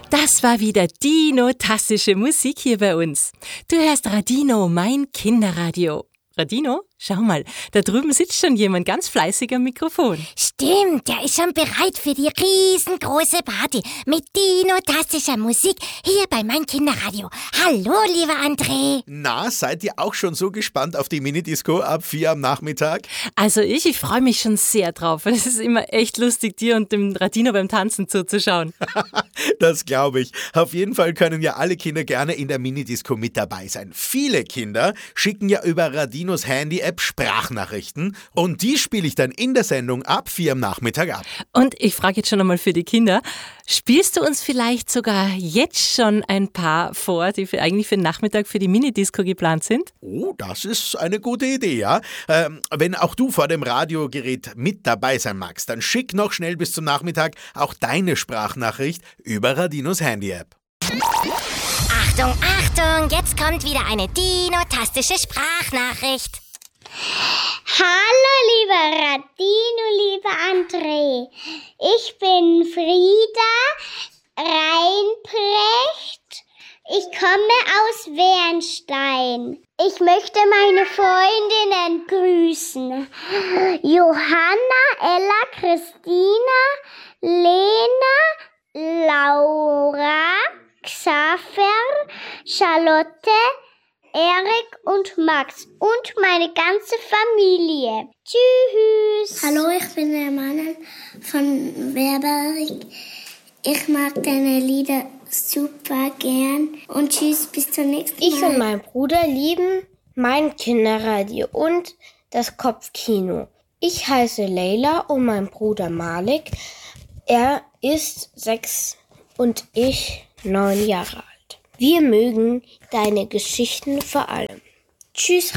Das war wieder dino-tastische Musik hier bei uns. Du hörst Radino, mein Kinderradio. Radino, schau mal, da drüben sitzt schon jemand ganz fleißig am Mikrofon. Stimmt, der ist schon bereit für die riesengroße Party mit dino-tastischer Musik hier bei mein Kinderradio. Hallo, lieber André. Na, seid ihr auch schon so gespannt auf die Minidisco ab 4 am Nachmittag? Also ich freue mich schon sehr drauf, weil es ist immer echt lustig, dir und dem Radino beim Tanzen zuzuschauen. Das glaube ich. Auf jeden Fall können ja alle Kinder gerne in der Minidisco mit dabei sein. Viele Kinder schicken ja über Radinos Handy-App Sprachnachrichten und die spiele ich dann in der Sendung ab 4 am Nachmittag ab. Und ich frage jetzt schon einmal für die Kinder, spielst du uns vielleicht sogar jetzt schon ein paar vor, die eigentlich für den Nachmittag für die Minidisco geplant sind? Oh, das ist eine gute Idee, ja. Wenn auch du vor dem Radiogerät mit dabei sein magst, dann schick noch schnell bis zum Nachmittag auch deine Sprachnachricht über Radinos Handy-App. Achtung, Achtung, jetzt kommt wieder eine dino-tastische Sprachnachricht. Hallo, lieber Radino, lieber André. Ich bin Frieda Reinprecht. Ich komme aus Wernstein. Ich möchte meine Freundinnen grüßen. Johanna, Ella, Christina, Lena, Laura, Xaver, Charlotte, Erik und Max und meine ganze Familie. Tschüss. Hallo, ich bin der Mann von Werberich. Ich mag deine Lieder super gern. Und tschüss, bis zum nächsten Mal. Ich und mein Bruder lieben mein Kinderradio und das Kopfkino. Ich heiße Leila und mein Bruder Malik. Er ist 6 und ich 9 Jahre alt. Wir mögen deine Geschichten vor allem. Tschüss.